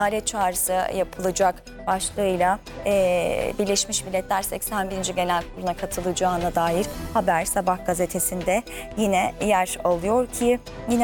ziyaret çağrısı yapılacak başlığıyla Birleşmiş Milletler 81. Genel Kurulu'na katılacağına dair haber Sabah gazetesinde yine yer alıyor ki yine